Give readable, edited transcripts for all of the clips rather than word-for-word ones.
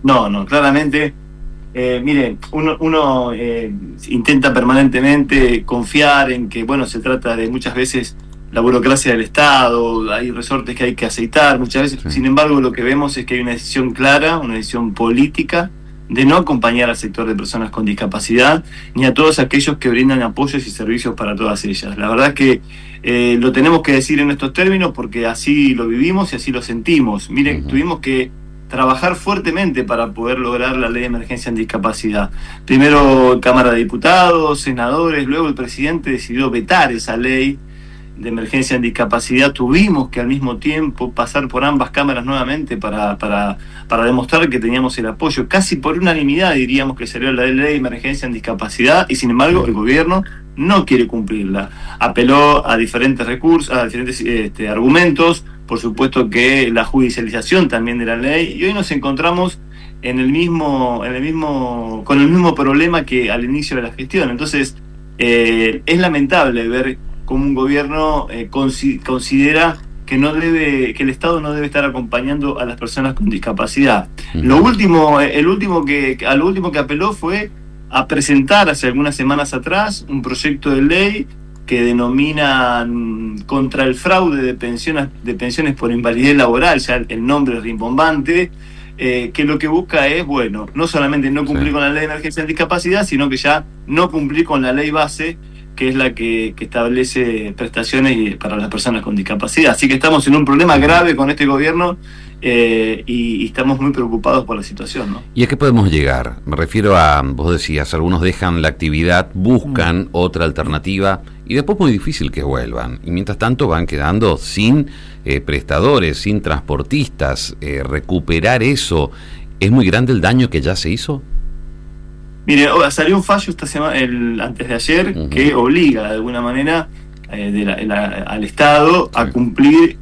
No, no, claramente. Mire, uno intenta permanentemente confiar en que, bueno, se trata de muchas veces la burocracia del Estado, hay resortes que hay que aceitar muchas veces. Sí. Sin embargo, lo que vemos es que hay una decisión clara, una decisión política de no acompañar al sector de personas con discapacidad ni a todos aquellos que brindan apoyos y servicios para todas ellas. La verdad es que lo tenemos que decir en estos términos porque así lo vivimos y así lo sentimos. Miren, tuvimos que trabajar fuertemente para poder lograr la ley de emergencia en discapacidad. Primero Cámara de Diputados, senadores, luego el presidente decidió vetar esa ley de emergencia en discapacidad. Tuvimos que al mismo tiempo pasar por ambas cámaras nuevamente para demostrar que teníamos el apoyo. Casi por unanimidad diríamos que salió la ley de emergencia en discapacidad y sin embargo el gobierno no quiere cumplirla. Apeló a diferentes recursos, a diferentes argumentos, por supuesto que la judicialización también de la ley, y hoy nos encontramos con el mismo problema que al inicio de la gestión. Entonces, es lamentable ver cómo un gobierno considera que el Estado no debe estar acompañando a las personas con discapacidad. Lo último que apeló fue a presentar hace algunas semanas atrás un proyecto de ley que denominan contra el fraude de pensiones por invalidez laboral, ya el nombre es rimbombante, que lo que busca es, bueno, no solamente no cumplir con la ley de emergencia en discapacidad, sino que ya no cumplir con la ley base, que es la que establece prestaciones para las personas con discapacidad. Así que estamos en un problema grave con este gobierno y estamos muy preocupados por la situación, ¿no? ¿Y a qué podemos llegar? Me refiero a, vos decías, algunos dejan la actividad, buscan otra alternativa y después muy difícil que vuelvan. Y mientras tanto van quedando sin prestadores, sin transportistas. Recuperar eso, ¿es muy grande el daño que ya se hizo? Mire, salió un fallo esta semana, antes de ayer, que obliga de alguna manera al Estado a cumplir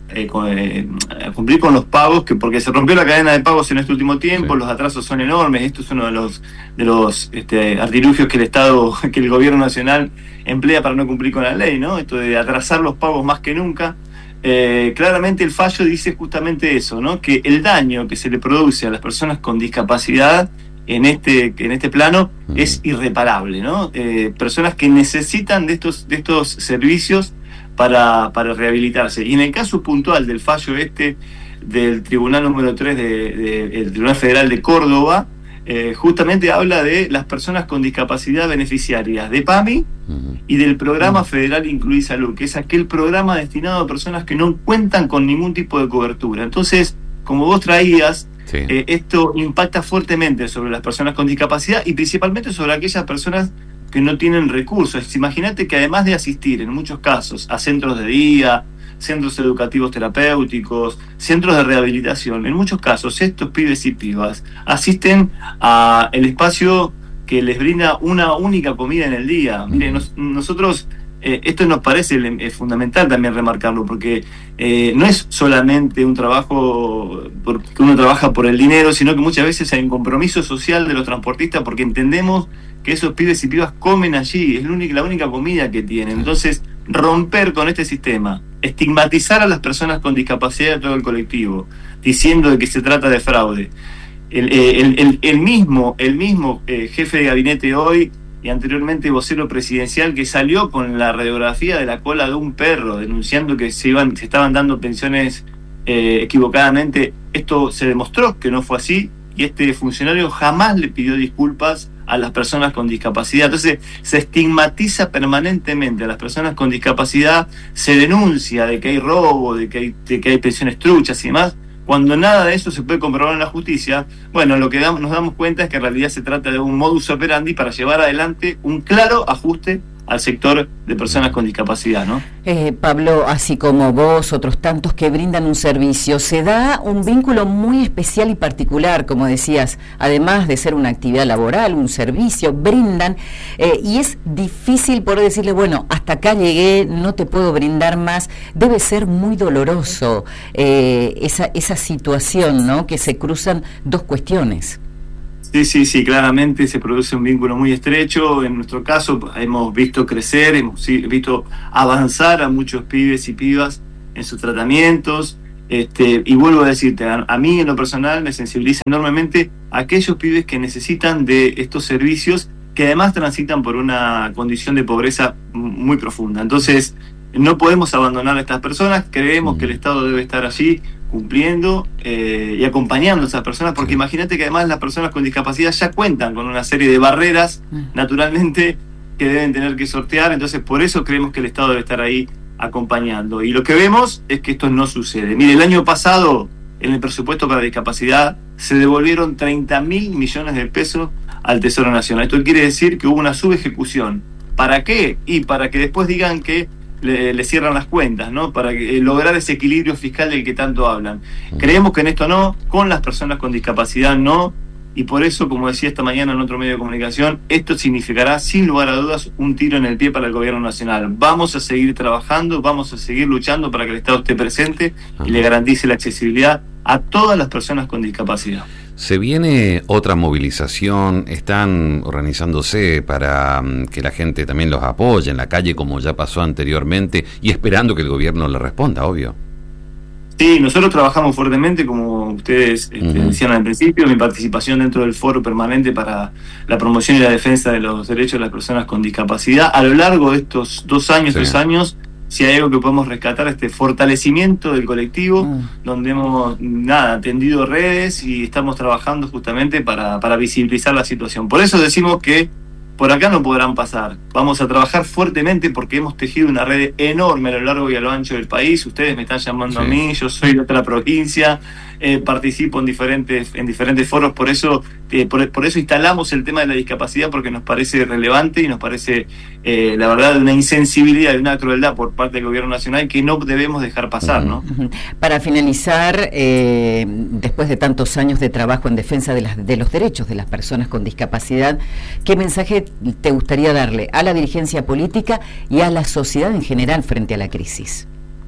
con los pagos, porque se rompió la cadena de pagos en este último tiempo. Los atrasos son enormes. Esto es uno de los artilugios que el gobierno nacional emplea para no cumplir con la ley, ¿no? Esto de atrasar los pagos más que nunca. Claramente el fallo dice justamente eso, ¿no? Que el daño que se le produce a las personas con discapacidad en este plano es irreparable, ¿no? Personas que necesitan de estos servicios para rehabilitarse. Y en el caso puntual del fallo del Tribunal número 3 del Tribunal Federal de Córdoba, justamente habla de las personas con discapacidad beneficiarias de PAMI y del Programa Federal Incluir Salud, que es aquel programa destinado a personas que no cuentan con ningún tipo de cobertura. Entonces, como vos traías, esto impacta fuertemente sobre las personas con discapacidad y principalmente sobre aquellas personas que no tienen recursos. Imagínate que además de asistir en muchos casos a centros de día, centros educativos terapéuticos, centros de rehabilitación, en muchos casos estos pibes y pibas asisten a el espacio que les brinda una única comida en el día. Miren, nosotros esto nos parece fundamental también remarcarlo, porque no es solamente un trabajo porque uno trabaja por el dinero, sino que muchas veces hay un compromiso social de los transportistas porque entendemos que esos pibes y pibas comen allí, es la única comida que tienen. Entonces, romper con este sistema, estigmatizar a las personas con discapacidad de todo el colectivo, diciendo de que se trata de fraude. El mismo jefe de gabinete hoy y anteriormente vocero presidencial que salió con la radiografía de la cola de un perro denunciando que se estaban dando pensiones equivocadamente, esto se demostró que no fue así y este funcionario jamás le pidió disculpas a las personas con discapacidad. Entonces se estigmatiza permanentemente a las personas con discapacidad, se denuncia de que hay robo, de que hay pensiones truchas y demás. Cuando nada de eso se puede comprobar en la justicia, bueno, lo que nos damos cuenta es que en realidad se trata de un modus operandi para llevar adelante un claro ajuste al sector de personas con discapacidad, ¿no? Pablo, así como vos, otros tantos que brindan un servicio, se da un vínculo muy especial y particular, como decías, además de ser una actividad laboral, un servicio, brindan, y es difícil poder decirle, bueno, hasta acá llegué, no te puedo brindar más. Debe ser muy doloroso esa situación, ¿no? Que se cruzan dos cuestiones. Sí, claramente se produce un vínculo muy estrecho. En nuestro caso hemos visto crecer, hemos visto avanzar a muchos pibes y pibas en sus tratamientos Y vuelvo a decirte, a mí en lo personal me sensibiliza enormemente a aquellos pibes que necesitan de estos servicios, que además transitan por una condición de pobreza muy profunda. Entonces, no podemos abandonar a estas personas, creemos que el Estado debe estar allí cumpliendo y acompañando a esas personas, porque imagínate que además las personas con discapacidad ya cuentan con una serie de barreras, naturalmente, que deben tener que sortear. Entonces, por eso creemos que el Estado debe estar ahí acompañando. Y lo que vemos es que esto no sucede. Mire, el año pasado, en el presupuesto para discapacidad, se devolvieron 30.000 millones de pesos al Tesoro Nacional. Esto quiere decir que hubo una subejecución. ¿Para qué? Y para que después digan que le cierran las cuentas, ¿no? Para lograr ese equilibrio fiscal del que tanto hablan. Creemos que en esto no, con las personas con discapacidad no, y por eso, como decía esta mañana en otro medio de comunicación, esto significará sin lugar a dudas un tiro en el pie para el gobierno nacional. Vamos a seguir trabajando, vamos a seguir luchando para que el Estado esté presente y le garantice la accesibilidad a todas las personas con discapacidad. ¿Se viene otra movilización? ¿Están organizándose para que la gente también los apoye en la calle como ya pasó anteriormente y esperando que el gobierno le responda, obvio? Sí, nosotros trabajamos fuertemente, como ustedes decían al principio, mi participación dentro del Foro Permanente para la Promoción y la Defensa de los Derechos de las Personas con Discapacidad. A lo largo de estos 2 años, 3 años, si hay algo que podemos rescatar, fortalecimiento del colectivo, donde hemos tendido redes y estamos trabajando justamente para visibilizar la situación. Por eso decimos que por acá no podrán pasar. Vamos a trabajar fuertemente porque hemos tejido una red enorme a lo largo y a lo ancho del país. Ustedes me están llamando a mí, yo soy de otra provincia, participo en diferentes foros, por eso instalamos el tema de la discapacidad, porque nos parece relevante y nos parece, la verdad, de una insensibilidad, de una crueldad por parte del gobierno nacional que no debemos dejar pasar, ¿no? Para finalizar, después de tantos años de trabajo en defensa de los derechos de las personas con discapacidad, ¿qué mensaje te gustaría darle a la dirigencia política y a la sociedad en general frente a la crisis?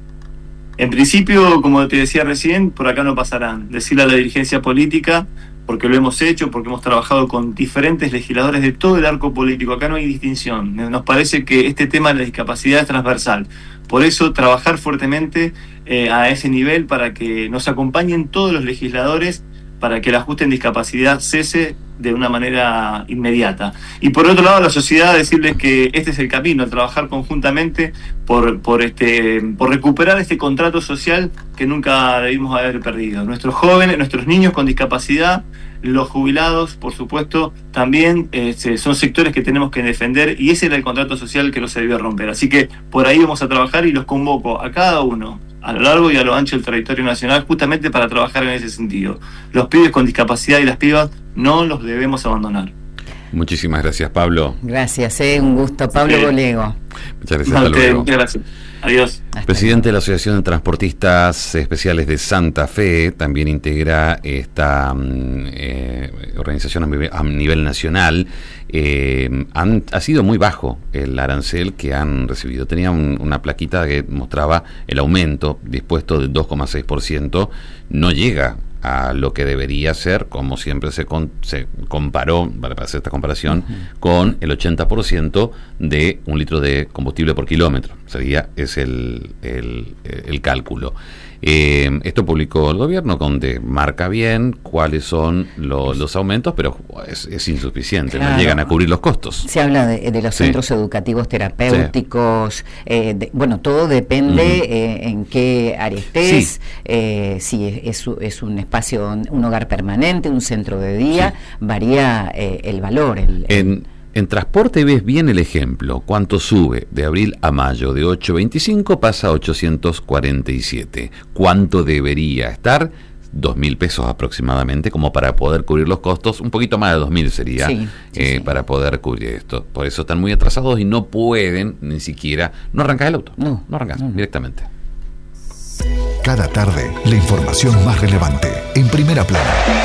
En principio, como te decía recién, por acá no pasarán. Decirle a la dirigencia política, porque lo hemos hecho, porque hemos trabajado con diferentes legisladores de todo el arco político, acá no hay distinción. Nos parece que este tema de la discapacidad es transversal. Por eso, trabajar fuertemente a ese nivel para que nos acompañen todos los legisladores, para que el ajuste en discapacidad cese de una manera inmediata. Y por otro lado, a la sociedad decirles que este es el camino, trabajar conjuntamente por recuperar este contrato social que nunca debimos haber perdido. Nuestros jóvenes, nuestros niños con discapacidad, los jubilados, por supuesto, también son sectores que tenemos que defender, y ese era el contrato social que no se debió romper. Así que por ahí vamos a trabajar, y los convoco a cada uno, a lo largo y a lo ancho del territorio nacional, justamente para trabajar en ese sentido. Los pibes con discapacidad y las pibas no los debemos abandonar. Muchísimas gracias, Pablo. Gracias, un gusto. Pablo Bolego. Muchas gracias, hasta luego. Muchas gracias. Adiós. Presidente de la Asociación de Transportistas Especiales de Santa Fe, también integra esta organización a nivel nacional. Ha sido muy bajo el arancel que han recibido. Tenía una plaquita que mostraba el aumento dispuesto del 2,6%. No llega a lo que debería ser, como siempre se comparó, para hacer esta comparación, con el 80% de 1 litro de combustible por kilómetro. Es el cálculo. Esto publicó el gobierno, donde marca bien cuáles son los aumentos, pero es insuficiente, claro. No llegan a cubrir los costos. Se habla de los centros educativos terapéuticos, todo depende en qué área estés, si es un espacio, un hogar permanente, un centro de día, varía el valor. En transporte ves bien el ejemplo. ¿Cuánto sube de abril a mayo? De 8.25 pasa a 847. ¿Cuánto debería estar? 2.000 pesos aproximadamente, como para poder cubrir los costos. Un poquito más de 2.000 sería para poder cubrir esto. Por eso están muy atrasados y no pueden ni siquiera... No arrancas el auto. No arrancas directamente. Cada tarde, la información más relevante en Primera Plana.